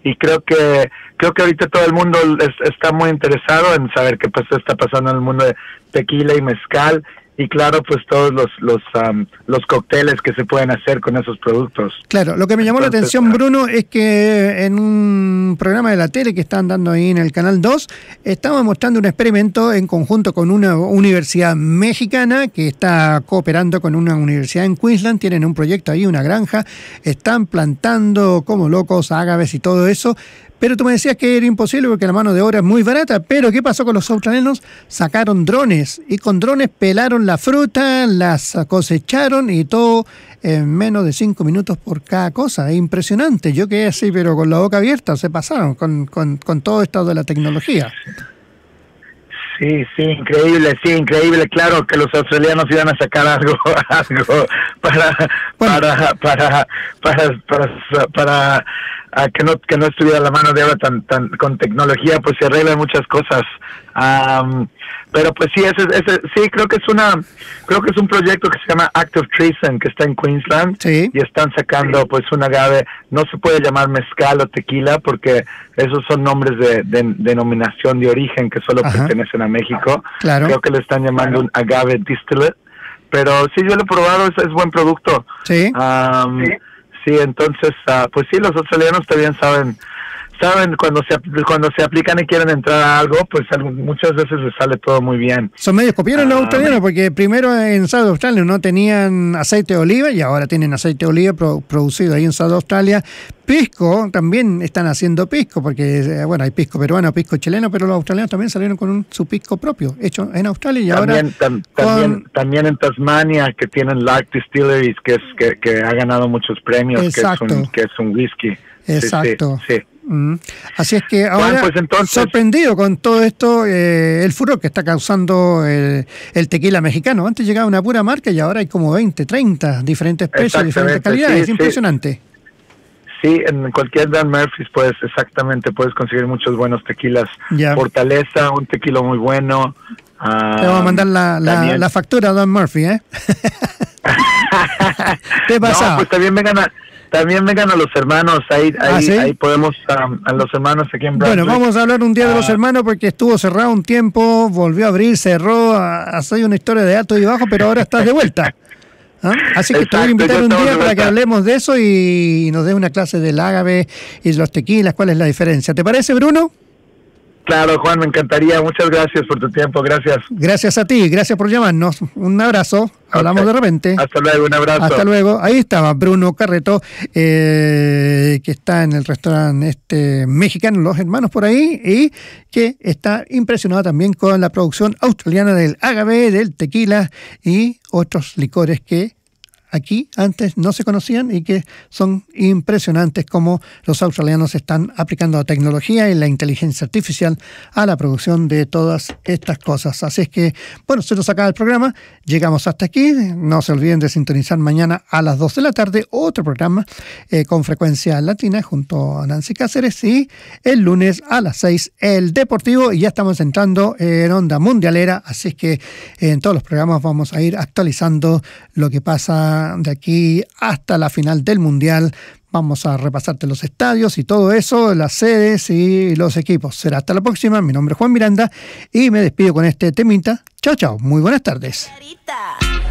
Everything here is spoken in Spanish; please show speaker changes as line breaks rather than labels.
y creo que ahorita todo el mundo está muy interesado en saber qué está pasando en el mundo de tequila y mezcal, y claro, pues todos los cócteles que se pueden hacer con esos productos.
Claro, lo que me llamó la atención, Bruno, es que en un programa de la tele que están dando ahí en el Canal 2, estaban mostrando un experimento en conjunto con una universidad mexicana que está cooperando con una universidad en Queensland. Tienen un proyecto ahí, una granja, están plantando como locos ágaves y todo eso. Pero tú me decías que era imposible porque la mano de obra es muy barata. Pero ¿qué pasó con los australianos? Sacaron drones y con drones pelaron la fruta, las cosecharon y todo en menos de 5 minutos por cada cosa. Es impresionante. Yo quedé así, pero con la boca abierta. Se pasaron con todo esto de la tecnología.
Sí, increíble. Claro que los australianos iban a sacar algo para que no estuviera la mano de obra tan con tecnología, pues se arreglan muchas cosas. Pero pues sí, sí, creo que es un proyecto que se llama Active Treason, que está en Queensland,
sí.
Y están sacando pues un agave. No se puede llamar mezcal o tequila porque esos son nombres de denominación de origen que solo pertenecen a México.
Claro.
Creo que le están llamando un agave distillate, pero sí, yo lo he probado, es buen producto.
Sí.
Sí, entonces, pues sí, los australianos también saben cuando se aplican y quieren entrar a algo, pues muchas veces les sale todo muy bien.
Son medios copieron los australianos, porque primero en South Australia no tenían aceite de oliva y ahora tienen aceite de oliva producido ahí en South Australia. Pisco, también están haciendo pisco, porque bueno, hay pisco peruano, pisco chileno, pero los australianos también salieron con su pisco propio, hecho en Australia y
también en Tasmania, que tienen Lark Distilleries, que ha ganado muchos premios, que es un whisky.
Exacto.
Sí.
Así es que ahora,
pues entonces,
sorprendido con todo esto, el furor que está causando el tequila mexicano. Antes llegaba una pura marca y ahora hay como 20, 30 diferentes precios, diferentes calidades. Es impresionante.
Sí, en cualquier Dan Murphy's puedes conseguir muchos buenos tequilas.
Ya.
Fortaleza, un tequila muy bueno.
Te vamos a mandar la factura a Dan Murphy, ¿eh? ¿Qué pasa?
No, pues también vengan a los hermanos, ahí podemos, a los hermanos aquí en Brunswick.
Bueno, vamos a hablar un día de los hermanos porque estuvo cerrado un tiempo, volvió a abrir, cerró, ha sido una historia de alto y bajo, pero ahora estás de vuelta. Así que te voy a invitar un día para que hablemos de eso y nos dé una clase del ágave y de los tequilas, cuál es la diferencia. ¿Te parece, Bruno?
Claro, Juan, me encantaría. Muchas gracias por tu tiempo, gracias.
Gracias a ti, gracias por llamarnos. Un abrazo, hablamos de repente.
Hasta luego, un abrazo.
Hasta luego. Ahí estaba Bruno Carreto, que está en el restaurante mexicano, Los Hermanos por ahí, y que está impresionado también con la producción australiana del agave, del tequila y otros licores que aquí antes no se conocían y que son impresionantes como los australianos están aplicando la tecnología y la inteligencia artificial a la producción de todas estas cosas. Así es que, bueno, se nos acaba el programa, llegamos hasta aquí. No se olviden de sintonizar mañana a las 2 de la tarde otro programa con frecuencia latina junto a Nancy Cáceres, y el lunes a las 6 el Deportivo, y ya estamos entrando en onda mundialera, así es que en todos los programas vamos a ir actualizando lo que pasa de aquí hasta la final del Mundial. Vamos a repasarte los estadios y todo eso, las sedes y los equipos. Será hasta la próxima. Mi nombre es Juan Miranda y me despido con este temita. Chao, chao. Muy buenas tardes.